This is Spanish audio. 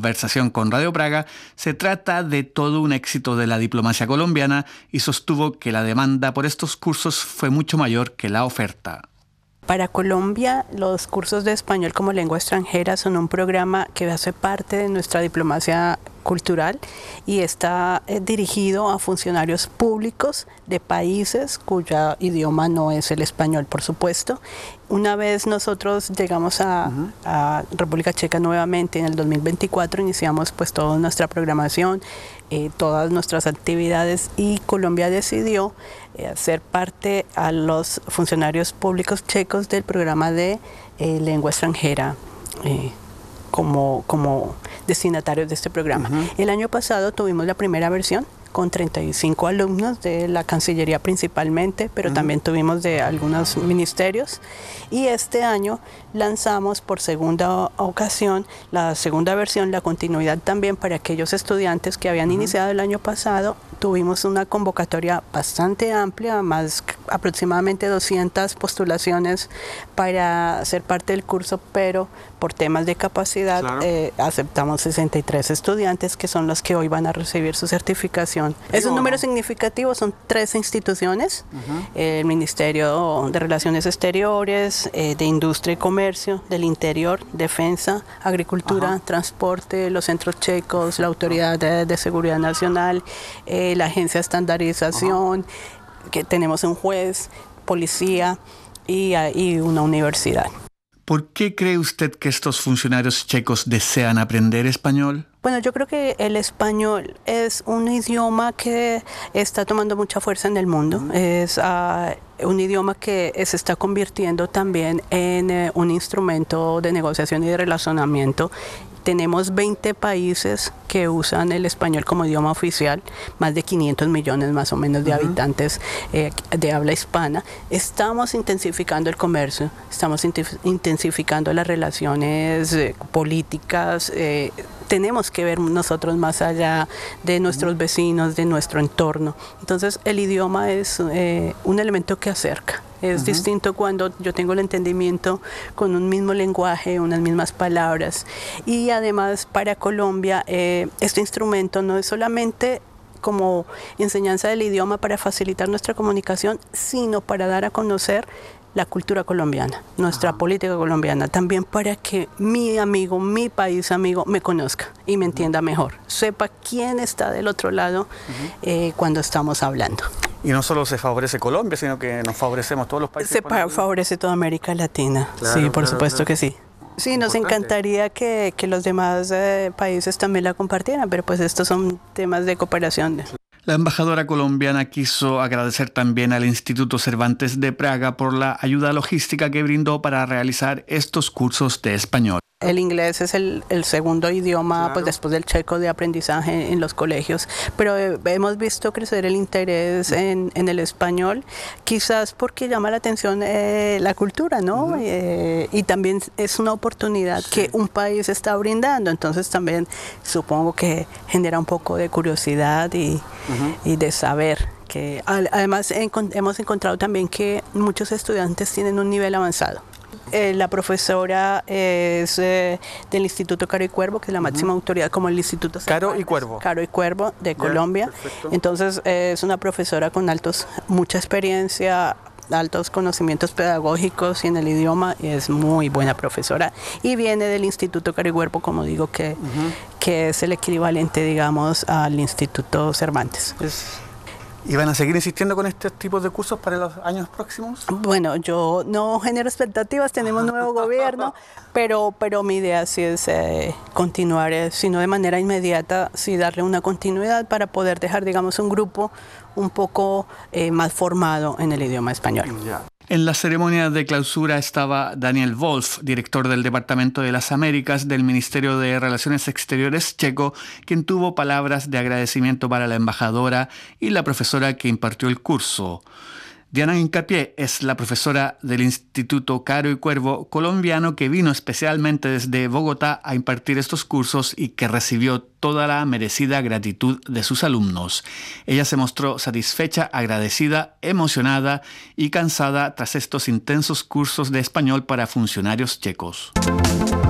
conversación con Radio Praga, se trata de todo un éxito de la diplomacia colombiana y sostuvo que la demanda por estos cursos fue mucho mayor que la oferta. Para Colombia, los cursos de español como lengua extranjera son un programa que hace parte de nuestra diplomacia cultural y está dirigido a funcionarios públicos de países cuyo idioma no es el español, por supuesto. Una vez nosotros llegamos a República Checa nuevamente en el 2024, iniciamos pues toda nuestra programación, todas nuestras actividades, y Colombia decidió ser parte a los funcionarios públicos checos del programa de lengua extranjera como destinatarios de este programa. El año pasado tuvimos la primera versión con 35 alumnos de la Cancillería principalmente, pero también tuvimos de algunos ministerios, y este año lanzamos por segunda ocasión la segunda versión, la continuidad también para aquellos estudiantes que habían iniciado el año pasado. Tuvimos una convocatoria bastante amplia, más aproximadamente 200 postulaciones para ser parte del curso, pero por temas de capacidad aceptamos 63 estudiantes, que son los que hoy van a recibir su certificación. Es un número significativo, son 3 instituciones, el Ministerio de Relaciones Exteriores, de Industria y Comercio, del Interior, Defensa, Agricultura, Transporte, los centros checos, la Autoridad de Seguridad Nacional, la Agencia de Estandarización, que tenemos un juez, policía y una universidad. ¿Por qué cree usted que estos funcionarios checos desean aprender español? Bueno, yo creo que el español es un idioma que está tomando mucha fuerza en el mundo. Es un idioma que se está convirtiendo también en un instrumento de negociación y de relacionamiento. Tenemos 20 países que usan el español como idioma oficial, más de 500 millones más o menos de habitantes de habla hispana. Estamos intensificando el comercio, estamos intensificando las relaciones políticas. Tenemos que ver nosotros más allá de nuestros vecinos, de nuestro entorno. Entonces el idioma es un elemento que acerca. Es distinto cuando yo tengo el entendimiento con un mismo lenguaje, unas mismas palabras. Y además para Colombia este instrumento no es solamente como enseñanza del idioma para facilitar nuestra comunicación, sino para dar a conocer la cultura colombiana, nuestra política colombiana, también para que mi amigo, mi país amigo me conozca y me entienda mejor, sepa quién está del otro lado cuando estamos hablando. Y no solo se favorece Colombia, sino que nos favorecemos todos los países. Se favorece toda América Latina, claro, sí, por supuesto que sí. Sí, nos encantaría que los demás países también la compartieran, pero pues estos son temas de cooperación. La embajadora colombiana quiso agradecer también al Instituto Cervantes de Praga por la ayuda logística que brindó para realizar estos cursos de español. El inglés es el segundo idioma, pues después del checo, de aprendizaje en los colegios, pero hemos visto crecer el interés en el español, quizás porque llama la atención la cultura, ¿no? Y también es una oportunidad que un país está brindando, entonces también supongo que genera un poco de curiosidad y de saber. Que además hemos encontrado también que muchos estudiantes tienen un nivel avanzado. La profesora es del Instituto Caro y Cuervo, que es la máxima autoridad como el Instituto Cervantes. Caro y Cuervo de Colombia. Perfecto. Entonces es una profesora con mucha experiencia, altos conocimientos pedagógicos y en el idioma, y es muy buena profesora. Y viene del Instituto Caro y Cuervo, como digo, que es el equivalente, digamos, al Instituto Cervantes. ¿Y van a seguir insistiendo con este tipo de cursos para los años próximos? Bueno, yo no genero expectativas, tenemos nuevo gobierno, pero mi idea sí es continuar, si no de manera inmediata, sí darle una continuidad para poder dejar, digamos, un grupo un poco más formado en el idioma español. En la ceremonia de clausura estaba Daniel Wolf, director del Departamento de las Américas del Ministerio de Relaciones Exteriores checo, quien tuvo palabras de agradecimiento para la embajadora y la profesora que impartió el curso. Diana Hincapié es la profesora del Instituto Caro y Cuervo colombiano que vino especialmente desde Bogotá a impartir estos cursos y que recibió toda la merecida gratitud de sus alumnos. Ella se mostró satisfecha, agradecida, emocionada y cansada tras estos intensos cursos de español para funcionarios checos.